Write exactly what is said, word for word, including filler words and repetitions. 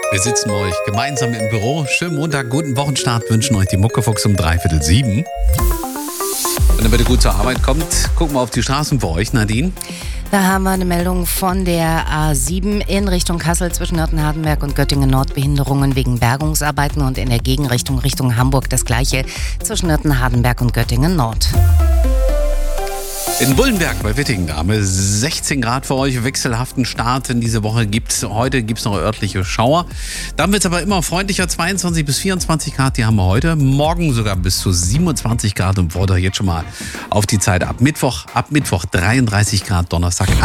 Wir sitzen euch gemeinsam im Büro. Schönen Montag, guten Wochenstart wünschen euch die Muckefuchs um dreiviertel sieben. Wenn ihr bitte gut zur Arbeit kommt, gucken wir auf die Straßen für euch, Nadine. Da haben wir eine Meldung von der A sieben in Richtung Kassel zwischen Nörten-Hardenberg und Göttingen Nord. Behinderungen wegen Bergungsarbeiten und in der Gegenrichtung Richtung Hamburg das gleiche zwischen Nörten-Hardenberg und Göttingen Nord. In Bullenberg bei Wittingen, da haben wir sechzehn Grad für euch, wechselhaften Start in diese Woche gibt's. Heute gibt es noch örtliche Schauer. Dann wird es aber immer freundlicher, zweiundzwanzig bis vierundzwanzig Grad, die haben wir heute. Morgen sogar bis zu siebenundzwanzig Grad und freut euch jetzt schon mal auf die Zeit ab Mittwoch. Ab Mittwoch dreiunddreißig Grad, Donnerstag